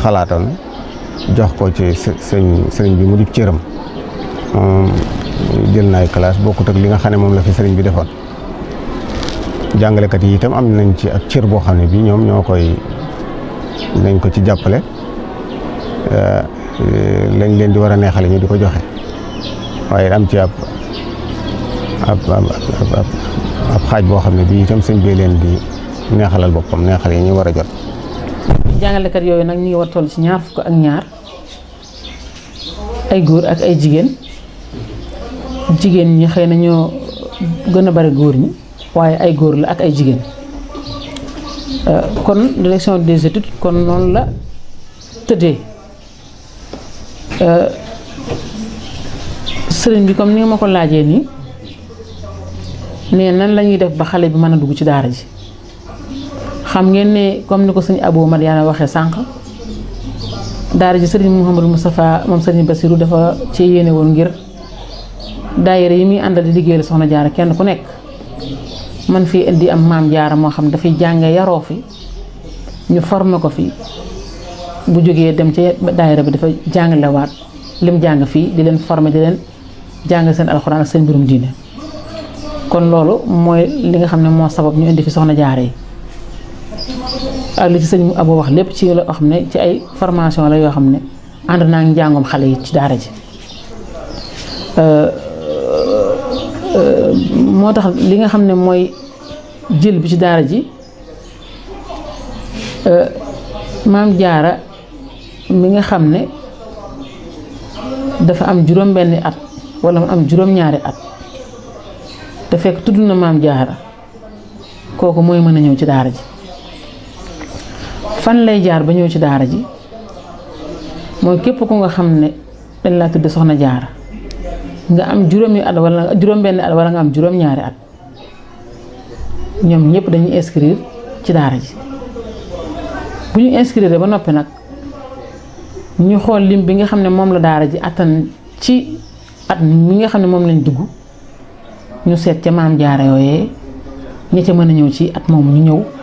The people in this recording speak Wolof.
xalaatoon jox ko ci sëriñ bi mu di cëram jël na ay classe bokkut ak li nga xam ne moom la fi sëriñ bi defoon. jàngalekat yi itam am nañ ci ak cër boo xam ne bii ñoom ñoo koy nañ ko ci jàppale lañ leen di war a neexale ñu di ko joxe waaye am ci ab xaaj boo xam ne bii itam sëñ bi leen di neexalal boppam neexal yi ñu war a jot. jàngalekat yooyu nag ñu ngi war toll ci 22 ay góor ak ay jigéen ñi xëy na ñoo gën a bari góor ñi waaye ay góor la ak ay jigéen kon direction des études kon noonu la tëddee sëriñ bi comme ni nga ma ko laajee nii ne nan la ñuy def ba xale bi mën a dugg ci daara ji xam ngeen ne comme ni ko sëñ Abou Madiana waxee sànq daara ji sëriñ Mouhamadou Moustapha moom sëriñ Bassirou dafa ci yéene woon ngir daayira yi muy àndal di liggéeyal soxna jaara kenn ku nekk man fii indi am maam jaara moo xam dafay jànge yaroo fi ñu formé ko fi bu jógee dem ci daayira bi dafa jàngalewaat lim jàng fii di leen formé di leen jàng seen alxuraan ak seen mbirum diine kon loolu mooy li nga xam ne moo sabab ñu indi fi soxna jaara yi ak li ci sëñ Abo wax lépp ci loo xam ne ci ay formation la yoo xam ne ànd naa ngi njàngum xale yi ci daara ji moo tax li nga xam ne mooy jël bi ci daara ji maam jaara mi nga xam ne dafa am juróom-benni at wala mu am juróom-ñaari at te fekk tudd na maam jaara kooku mooy mën a ñëw ci daara ji fan lay jaar ba ñëw ci daara ji mooy képp ku nga xam ne dañ laa tudd soxna jaara nga am juróomi at wala juróom-benni at wala nga am juróom-ñaari at ñoom ñëpp dañuy inscrire ci daara ji bu ñu inscrire ba noppi nag ñu xool lim bi nga xam ne moom la daara ji attan ci at mi nga xam ne moom lañ dugg ñu seet ca maam jaara yooyee ña ca mën a ñëw ci at moomu ñu ñëw